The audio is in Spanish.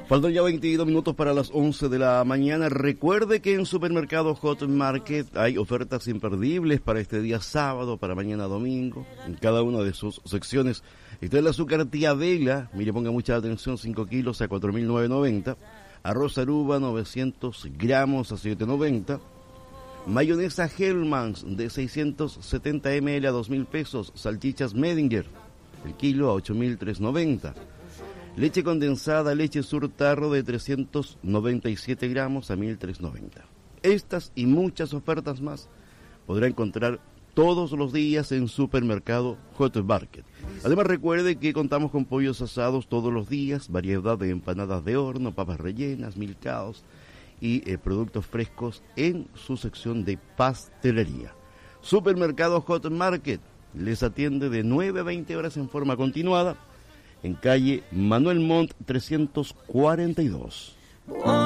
Faltan ya 22 minutos para las 11 de la mañana. Recuerde que en Supermercado Hot Market hay ofertas imperdibles para este día sábado, para mañana domingo, en cada una de sus secciones. Está el azúcar Tía Vela, mire, ponga mucha atención, 5 kilos a 4.990. Arroz Aruba, 900 gramos a 7.90. Mayonesa Hellmann's de 670 ml a 2.000 pesos. Salchichas Medinger, el kilo a 8.390. Leche condensada, leche Surtarro de 397 gramos a 1.390. Estas y muchas ofertas más podrá encontrar todos los días en Supermercado Hot Market. Además, recuerde que contamos con pollos asados todos los días, variedad de empanadas de horno, papas rellenas, milcaos y productos frescos en su sección de pastelería. Supermercado Hot Market les atiende de 9 a 20 horas en forma continuada en calle Manuel Montt 342.